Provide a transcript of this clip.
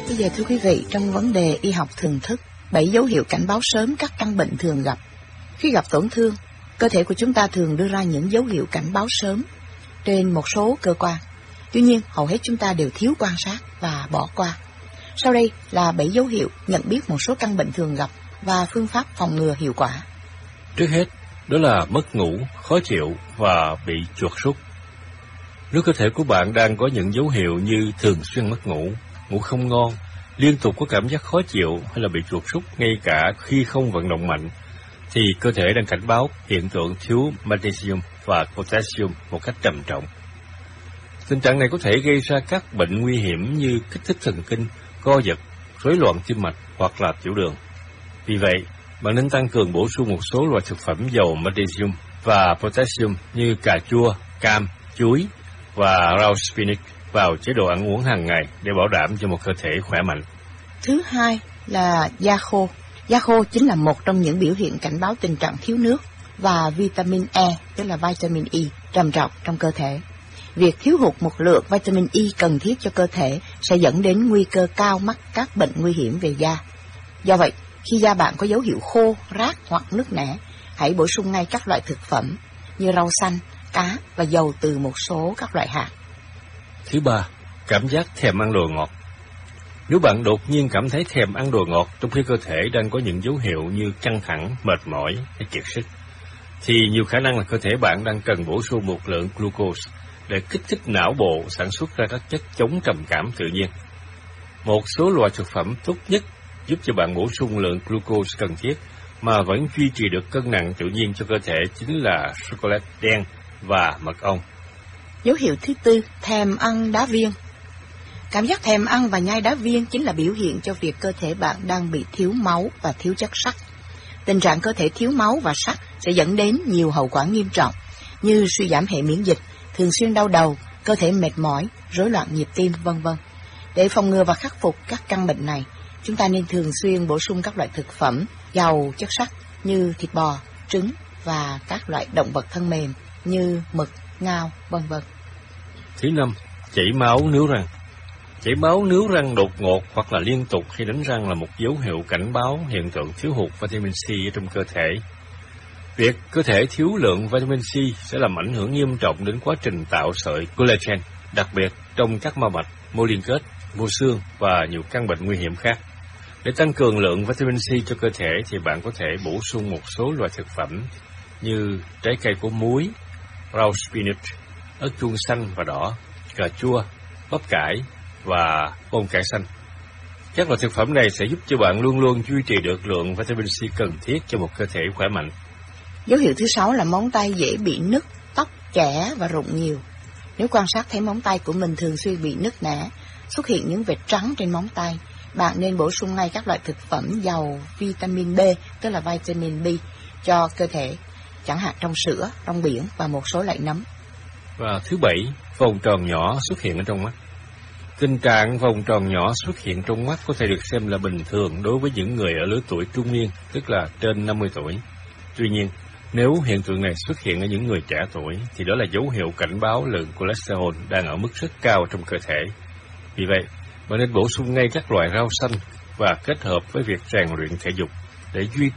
Bây giờ thưa quý vị, trong vấn đề y học thường thức, 7 dấu hiệu cảnh báo sớm các căn bệnh thường gặp. Khi gặp tổn thương, cơ thể của chúng ta thường đưa ra những dấu hiệu cảnh báo sớm trên một số cơ quan. Tuy nhiên, hầu hết chúng ta đều thiếu quan sát và bỏ qua. Sau đây là 7 dấu hiệu nhận biết một số căn bệnh thường gặp và phương pháp phòng ngừa hiệu quả. Trước hết, đó là mất ngủ, khó chịu và bị chuột rút. Nếu cơ thể của bạn đang có những dấu hiệu như thường xuyên mất ngủ, ngủ không ngon, liên tục có cảm giác khó chịu hay là bị chuột rút ngay cả khi không vận động mạnh, thì cơ thể đang cảnh báo hiện tượng thiếu magnesium và potassium một cách trầm trọng. Tình trạng này có thể gây ra các bệnh nguy hiểm như kích thích thần kinh, co giật, rối loạn tim mạch hoặc là tiểu đường. Vì vậy, bạn nên tăng cường bổ sung một số loại thực phẩm giàu magnesium và potassium như cà chua, cam, chuối và rau spinach vào chế độ ăn uống hàng ngày để bảo đảm cho một cơ thể khỏe mạnh. Thứ hai là da khô. Da khô chính là một trong những biểu hiện cảnh báo tình trạng thiếu nước và vitamin E, tức là vitamin E, trầm trọng trong cơ thể. Việc thiếu hụt một lượng vitamin E cần thiết cho cơ thể sẽ dẫn đến nguy cơ cao mắc các bệnh nguy hiểm về da. Do vậy, khi da bạn có dấu hiệu khô, rát hoặc nứt nẻ, hãy bổ sung ngay các loại thực phẩm như rau xanh, cá và dầu từ một số các loại hạt. Thứ ba, cảm giác thèm ăn đồ ngọt. Nếu bạn đột nhiên cảm thấy thèm ăn đồ ngọt trong khi cơ thể đang có những dấu hiệu như căng thẳng, mệt mỏi hay kiệt sức, thì nhiều khả năng là cơ thể bạn đang cần bổ sung một lượng glucose để kích thích não bộ sản xuất ra các chất chống trầm cảm tự nhiên. Một số loại thực phẩm tốt nhất giúp cho bạn bổ sung lượng glucose cần thiết mà vẫn duy trì được cân nặng tự nhiên cho cơ thể chính là sô-cô-la đen và mật ong. Dấu hiệu thứ tư, thèm ăn đá viên. Cảm giác thèm ăn và nhai đá viên chính là biểu hiện cho việc cơ thể bạn đang bị thiếu máu và thiếu chất sắt. Tình trạng cơ thể thiếu máu và sắt sẽ dẫn đến nhiều hậu quả nghiêm trọng như suy giảm hệ miễn dịch, thường xuyên đau đầu, cơ thể mệt mỏi, rối loạn nhịp tim, v.v. Để phòng ngừa và khắc phục các căn bệnh này, chúng ta nên thường xuyên bổ sung các loại thực phẩm giàu chất sắt như thịt bò, trứng và các loại động vật thân mềm như mực, ngao, v.v. Thứ năm, chảy máu nướu răng. Chảy máu nướu răng đột ngột hoặc là liên tục khi đánh răng là một dấu hiệu cảnh báo hiện tượng thiếu hụt vitamin C trong cơ thể. Việc cơ thể thiếu lượng vitamin C sẽ làm ảnh hưởng nghiêm trọng đến quá trình tạo sợi collagen, đặc biệt trong các mao mạch, mô liên kết, mô xương và nhiều căn bệnh nguy hiểm khác. Để tăng cường lượng vitamin C cho cơ thể thì bạn có thể bổ sung một số loại thực phẩm như trái cây có muối, rau spinach, ớt chuông xanh và đỏ, cà chua, bắp cải và bông cải xanh. Các loại thực phẩm này sẽ giúp cho bạn luôn luôn duy trì được lượng vitamin C cần thiết cho một cơ thể khỏe mạnh. Dấu hiệu thứ sáu là móng tay dễ bị nứt, tóc chẻ và rụng nhiều. Nếu quan sát thấy móng tay của mình thường xuyên bị nứt nẻ, xuất hiện những vệt trắng trên móng tay, bạn nên bổ sung ngay các loại thực phẩm giàu vitamin B, tức là vitamin B, cho cơ thể, chẳng hạn trong sữa, trong biển và một số loại nấm. Và thứ bảy, vòng tròn nhỏ xuất hiện ở trong mắt. Tình trạng vòng tròn nhỏ xuất hiện trong mắt có thể được xem là bình thường đối với những người ở lứa tuổi trung niên, tức là trên 50 tuổi. Tuy nhiên, nếu hiện tượng này xuất hiện ở những người trẻ tuổi, thì đó là dấu hiệu cảnh báo lượng cholesterol đang ở mức rất cao trong cơ thể. Vì vậy, bạn nên bổ sung ngay các loại rau xanh và kết hợp với việc rèn luyện thể dục để duy